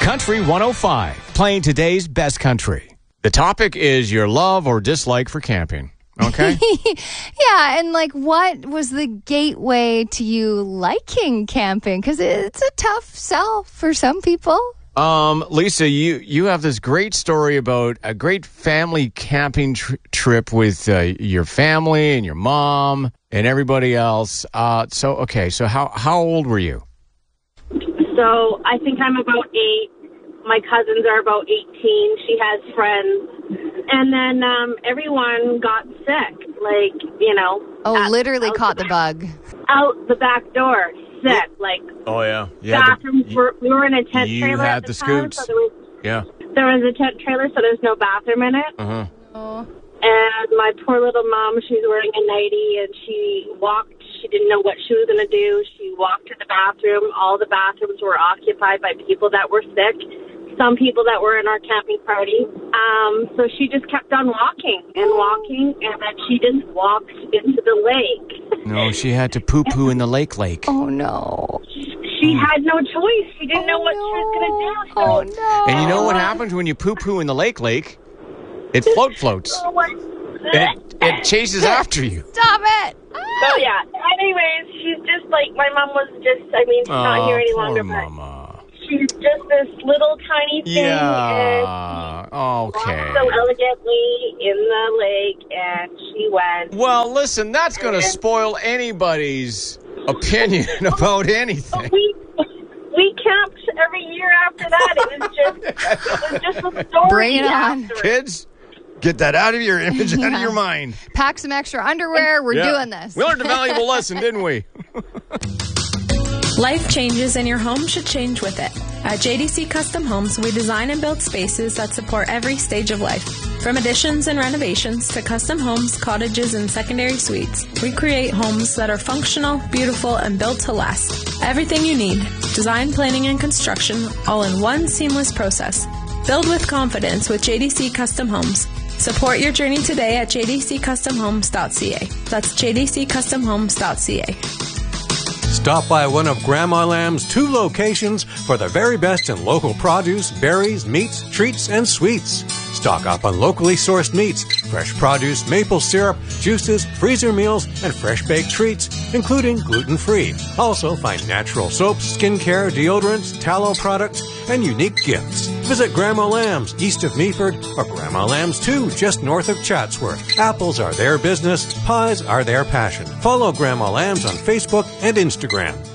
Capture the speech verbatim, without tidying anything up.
Country one oh five, playing today's best country. The topic is your love or dislike for camping. Okay? Yeah, and like what was the gateway to you liking camping? Because it's a tough sell for some people. Um, Lisa, you, you have this great story about a great family camping tr- trip with uh, your family and your mom and everybody else. Uh, so, okay, so how, how old were you? So I think I'm about eight. My cousins are about eighteen. She has friends. And then um, everyone got sick, like, you know. Oh, at, literally out caught the, the bug. Out the back door, sick. Like, oh, yeah. bathrooms the, were, we were in a tent you trailer had at the, the time. scoots. So there was, yeah. There was a tent trailer, so there's no bathroom in it. Uh-huh. Oh. And my poor little mom, she's wearing a nightie, and she walked. She didn't know what she was going to do. She walked to the bathroom. All the bathrooms were occupied by people that were sick, some people that were in our camping party. Um, so she just kept on walking and walking, and then she just walked into the lake. No, she had to poo-poo in the lake lake. Oh, no. She had no choice. She didn't Oh, know what no. she was going to do. So Oh, no. And you know what happens when you poo-poo in the lake lake? It float floats. Oh, my- And it, it chases after you. Stop it. So, yeah. Anyways, she's just like, my mom was just, I mean, she's not here any poor longer, mama. but she's just this little tiny thing. Yeah. And Okay. walked so elegantly in the lake, and she went. Well, listen, that's going to spoil anybody's opinion about anything. We, we camped every year after that. It was just, it was just a story. Bring it on. after. Kids, get that out of your image, out Yeah. of your mind. Pack some extra underwear. We're Yeah. doing this. We learned a valuable lesson, didn't we? Life changes and your home should change with it. At J D C Custom Homes, we design and build spaces that support every stage of life. From additions and renovations to custom homes, cottages, and secondary suites, we create homes that are functional, beautiful, and built to last. Everything you need, design, planning, and construction, all in one seamless process. Build with confidence with J D C Custom Homes. Support your journey today at j d c custom homes dot c a. That's j d c custom homes dot c a. Stop by one of Grandma Lamb's two locations for the very best in local produce, berries, meats, treats, and sweets. Stock up on locally sourced meats, fresh produce, maple syrup, juices, freezer meals, and fresh baked treats, including gluten-free. Also find natural soaps, skincare, deodorants, tallow products, and unique gifts. Visit Grandma Lamb's east of Meaford or Grandma Lamb's two just north of Chatsworth. Apples are their business, pies are their passion. Follow Grandma Lamb's on Facebook and Instagram.